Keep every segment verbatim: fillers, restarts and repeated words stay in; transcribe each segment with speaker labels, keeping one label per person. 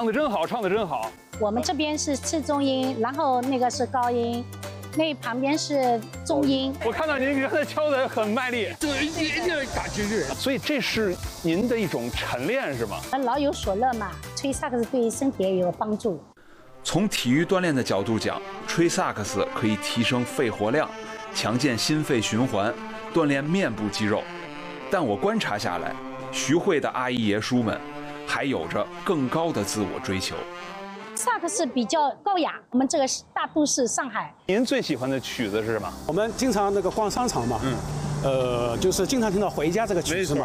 Speaker 1: 唱的真好，唱的真好。
Speaker 2: 我们这边是次中音，然后那个是高音，那旁边是中音。
Speaker 1: 我看到您刚才敲的很卖力，
Speaker 3: 对，一定一定要打击乐。
Speaker 1: 所以这是您的一种晨练是吗？
Speaker 2: 老有所乐嘛，吹萨克斯对身体也有帮助。
Speaker 4: 从体育锻炼的角度讲，吹萨克斯可以提升肺活量，强健心肺循环，锻炼面部肌肉。但我观察下来，徐汇的阿姨爷叔们还有着更高的自我追求。
Speaker 2: 萨克斯比较高雅，我们这个大都市上海。
Speaker 1: 您最喜欢的曲子是什么？
Speaker 5: 我们经常那个逛商场嘛，嗯，呃，就是经常听到《回家》这个曲子嘛。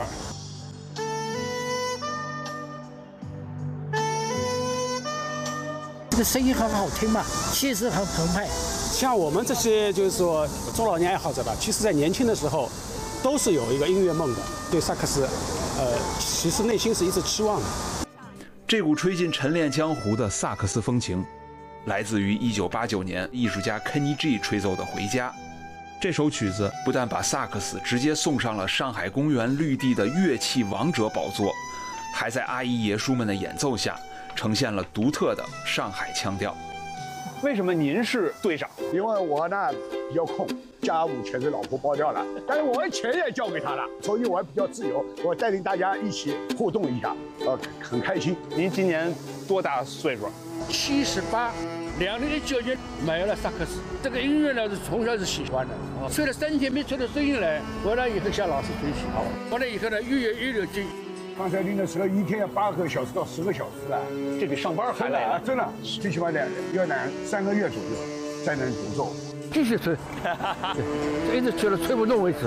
Speaker 6: 这个声音很好听嘛，气势很澎湃。
Speaker 5: 像我们这些就是说中老年爱好者吧，其实在年轻的时候都是有一个音乐梦的，对萨克斯，呃，其实内心是一直期望的。
Speaker 4: 这股吹进晨练江湖的萨克斯风情，来自于一九八九年艺术家 Kenny G 吹奏的《回家》。这首曲子不但把萨克斯直接送上了上海公园绿地的乐器王者宝座，还在阿姨爷叔们的演奏下呈现了独特的上海腔调。
Speaker 1: 为什么您是队长？
Speaker 7: 因为我呢比较空，家务全给老婆包掉了，但是我的钱也交给她了，所以我还比较自由。我带领大家一起互动一下，呃，很开心。
Speaker 1: 您今年多大岁数？
Speaker 3: 七十八。两零零九年买了萨克斯，这个音乐呢是从小是喜欢的，吹了三天没吹出声音来，回来以后向老师学习，回来以后呢越演越有劲。
Speaker 7: 刚才练的时候一天要八个小时到十个小时了，
Speaker 1: 这比上班还累啊！
Speaker 7: 真的，最起码两要两三个月左右才能独奏。
Speaker 3: 继续吹，一直吹到吹不动为止。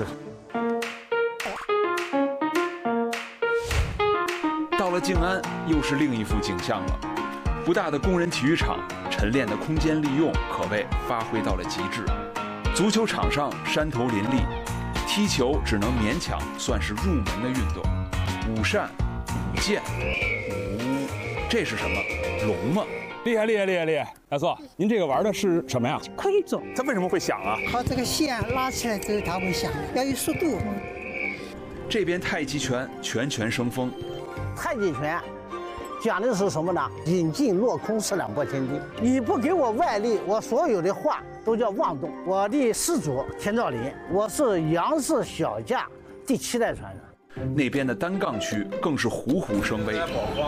Speaker 4: 到了静安，又是另一幅景象了。不大的工人体育场，晨练的空间利用可谓发挥到了极致。足球场上山头林立，踢球只能勉强算是入门的运动。舞扇、舞剑、舞，这是什么？龙吗？
Speaker 1: 厉害厉害厉害厉害！大叔，您这个玩的是什么呀？
Speaker 6: 盔种。
Speaker 1: 它为什么会响啊？
Speaker 6: 靠这个线拉起来之后它会响，要有速度。
Speaker 4: 这边太极拳拳拳生风。
Speaker 6: 太极拳讲的是什么呢？引劲落空，四两拨千斤。你不给我外力，我所有的话都叫妄动。我的始祖田兆林，我是杨氏小架第七代传人。
Speaker 4: 那边的单杠区更是虎虎生威。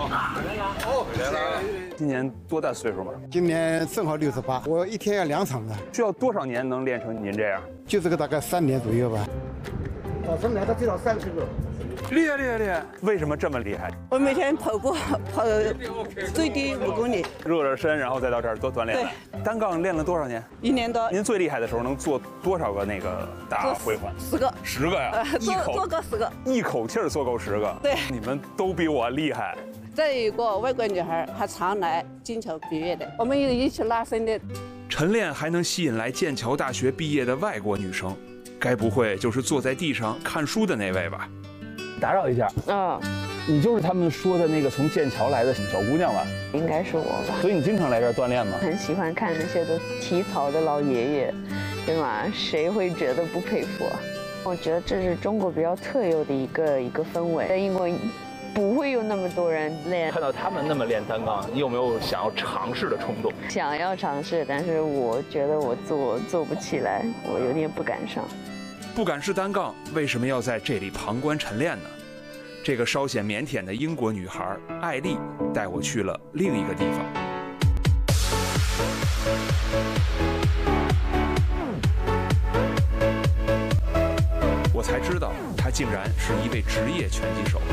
Speaker 1: 今年多大岁数吗？
Speaker 8: 今年正好六十八，我一天要两场的。
Speaker 1: 需要多少年能练成您这样？
Speaker 8: 就这个大概三年左右吧。
Speaker 6: 早晨来到最少三十个。
Speaker 1: 厉害厉害厉害！为什么这么厉害？
Speaker 9: 我每天跑步跑最低五公里，
Speaker 1: 热热身，然后再到这儿多锻炼。
Speaker 9: 对，
Speaker 1: 单杠练了多少年？
Speaker 9: 一年多。
Speaker 1: 您最厉害的时候能做多少个那个大回环？
Speaker 9: 十个。
Speaker 1: 十个呀！
Speaker 9: 呃、做做够十个，
Speaker 1: 一口气儿做够十个。
Speaker 9: 对，
Speaker 1: 你们都比我厉害。
Speaker 9: 再有一个外国女孩，她常来剑桥毕业的，我们有一起拉伸的。
Speaker 4: 晨练还能吸引来剑桥大学毕业的外国女生，该不会就是坐在地上看书的那位吧？
Speaker 1: 打扰一下，
Speaker 9: 啊、
Speaker 1: 嗯，你就是他们说的那个从剑桥来的小姑娘吧？
Speaker 10: 应该是我吧。
Speaker 1: 所以你经常来这儿锻炼吗？
Speaker 10: 很喜欢看那些都体操的老爷爷，对吗？谁会觉得不佩服啊？我觉得这是中国比较特有的一个一个氛围，在英国不会有那么多人练。
Speaker 1: 看到他们那么练单杠，你有没有想要尝试的冲动？
Speaker 10: 想要尝试，但是我觉得我做做不起来，我有点不敢上。
Speaker 4: 不敢试单杠，为什么要在这里旁观晨练呢？这个稍显腼腆的英国女孩艾丽带我去了另一个地方。我才知道，她竟然是一位职业拳击手。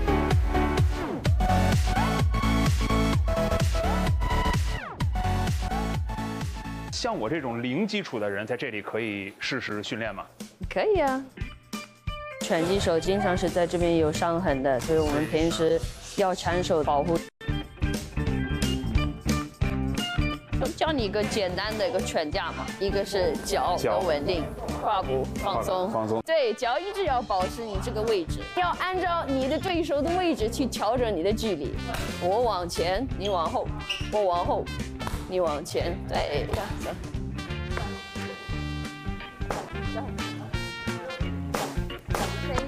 Speaker 1: 像我这种零基础的人，在这里可以试试训练吗？
Speaker 10: 可以啊。拳击手经常是在这边有伤痕的，所以我们平时要长手保护。教你一个简单的一个拳架嘛，一个是脚要稳定，胯骨放松，
Speaker 1: 放松。
Speaker 10: 对，脚一直要保持你这个位置，要按照你的对手的位置去调整你的距离。我往前，你往后；我往后，你往前。对，这样走。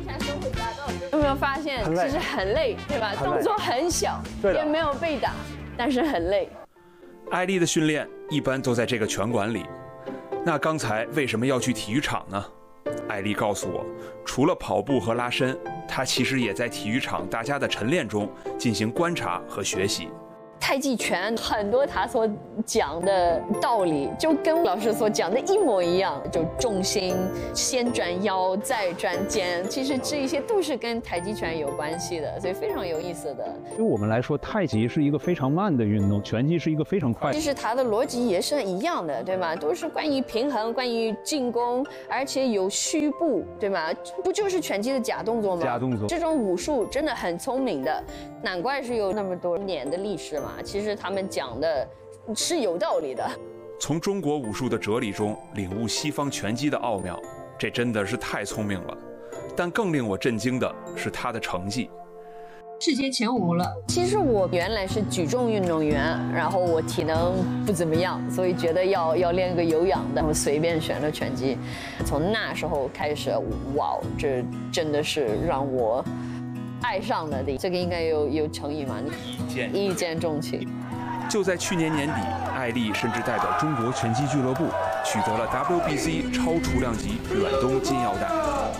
Speaker 10: 有没有发现其实很累，对吧？动作很小，也没有被打， 但是很累。
Speaker 4: 艾丽的训练一般都在这个拳馆里，那刚才为什么要去体育场呢？艾丽告诉我，除了跑步和拉伸，她其实也在体育场大家的晨练中进行观察和学习。
Speaker 10: 太极拳很多他所讲的道理就跟老师所讲的一模一样，就重心先转腰再转肩，其实这一些都是跟太极拳有关系的，所以非常有意思的。
Speaker 11: 对我们来说，太极是一个非常慢的运动，拳击是一个非常快。
Speaker 10: 其实它的逻辑也是一样的，对吗？都是关于平衡，关于进攻，而且有虚步，对吗？不就是拳击的假动作吗？
Speaker 11: 假动作。
Speaker 10: 这种武术真的很聪明的，难怪是有那么多年的历史嘛。其实他们讲的是有道理的。
Speaker 4: 从中国武术的哲理中领悟西方拳击的奥妙，这真的是太聪明了。但更令我震惊的是他的成绩，
Speaker 10: 世界前五了。其实我原来是举重运动员，然后我体能不怎么样，所以觉得要要练个有氧的，我随便选了拳击。从那时候开始，哇，这真的是让我爱上了的。这个应该有有成语吗？
Speaker 4: 一见
Speaker 10: 一见钟情。
Speaker 4: 就在去年年底，艾丽甚至代表中国拳击俱乐部取得了 W B C 超重量级远东金腰带。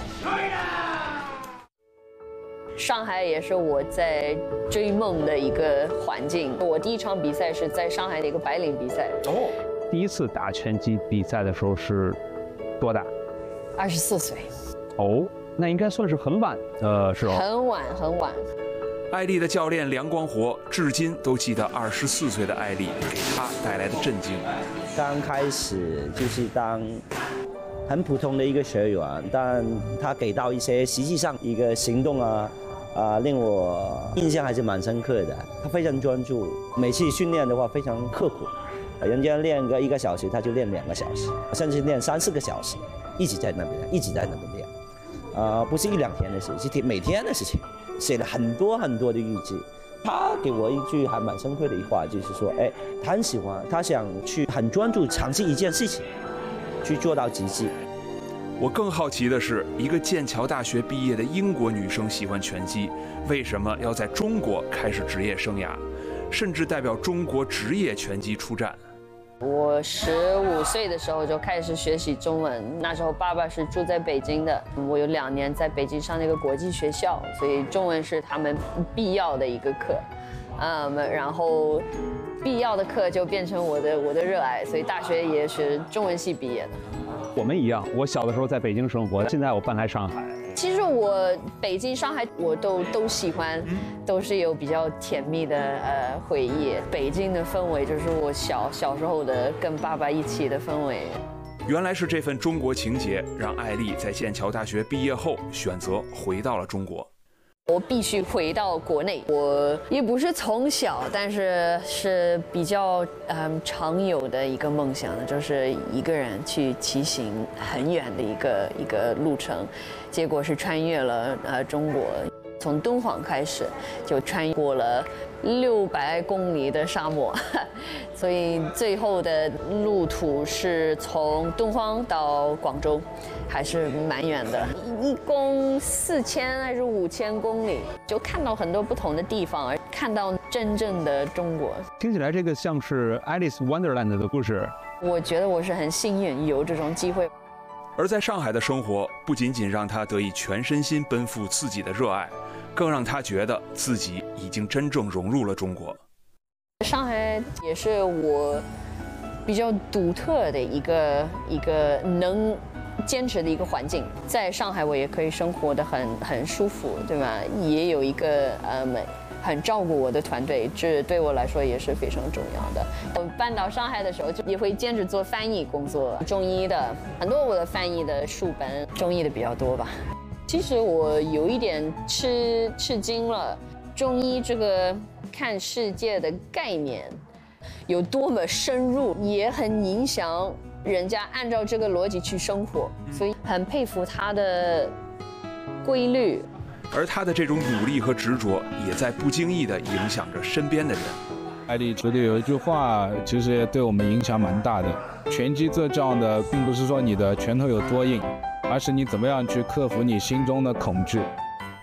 Speaker 10: 上海也是我在追梦的一个环境。我第一场比赛是在上海的一个白领比赛。
Speaker 11: 哦，第一次打拳击比赛的时候是多大？
Speaker 10: 二十四岁。
Speaker 11: 哦，那应该算是很晚的时候。
Speaker 10: 很晚很晚。
Speaker 4: 艾丽的教练梁光活至今都记得二十四岁的艾丽给他带来的震惊。
Speaker 12: 刚开始就是当很普通的一个学员，但他给到一些实际上一个行动啊啊，令我印象还是蛮深刻的。他非常专注，每次训练的话非常刻苦，人家练个一个小时，他就练两个小时，甚至练三四个小时，一直在那边，一直在那边练。啊、呃，不是一两天的事，是每天的事情。写了很多很多的日记，他给我一句还蛮深刻的一话，就是说，哎，他很喜欢，他想去很专注尝试一件事情，去做到极致。
Speaker 4: 我更好奇的是，一个剑桥大学毕业的英国女生喜欢拳击，为什么要在中国开始职业生涯，甚至代表中国职业拳击出战？
Speaker 10: 我十五岁的时候就开始学习中文，那时候爸爸是住在北京的，我有两年在北京上那个国际学校，所以中文是他们必要的一个课，嗯，然后必要的课就变成我的我的热爱，所以大学也是中文系毕业的。
Speaker 11: 我们一样，我小的时候在北京生活，现在我搬来上海。
Speaker 10: 其实我北京、上海我都都喜欢，都是有比较甜蜜的呃回忆。北京的氛围就是我小小时候的跟爸爸一起的氛围。
Speaker 4: 原来是这份中国情结，让艾丽在剑桥大学毕业后选择回到了中国。
Speaker 10: 我必须回到国内。我也不是从小，但是是比较嗯常有的一个梦想，就是一个人去骑行很远的一个一个路程。结果是穿越了呃中国，从敦煌开始就穿过了六百公里的沙漠，所以最后的路途是从敦煌到广州，还是蛮远的，一共四千还是五千公里，就看到很多不同的地方，而看到真正的中国。
Speaker 11: 听起来这个像是 Alice Wonderland 的故事。
Speaker 10: 我觉得我是很幸运有这种机会。
Speaker 4: 而在上海的生活，不仅仅让他得以全身心奔赴自己的热爱，更让他觉得自己已经真正融入了中国。
Speaker 10: 上海也是我比较独特的一个一个能坚持的一个环境，在上海我也可以生活得很很舒服，对吧？也有一个嗯很照顾我的团队，这对我来说也是非常重要的。我搬到上海的时候，就也会兼职做翻译工作，中医的很多我的翻译的书本，中医的比较多吧。其实我有一点吃吃惊了，中医这个看世界的概念有多么深入，也很影响人家按照这个逻辑去生活，所以很佩服他的规律。
Speaker 4: 而他的这种努力和执着，也在不经意地影响着身边的人。
Speaker 13: 艾丽觉得有一句话，其实也对我们影响蛮大的。拳击最重要的，并不是说你的拳头有多硬，而是你怎么样去克服你心中的恐惧。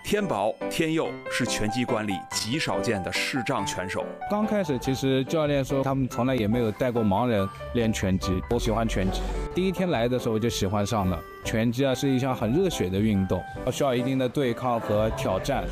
Speaker 4: 天宝、天佑是拳击馆里极少见的视障拳手。
Speaker 13: 刚开始其实教练说他们从来也没有带过盲人练拳击，我喜欢拳击。第一天来的时候我就喜欢上了。拳击啊是一项很热血的运动，需要一定的对抗和挑战。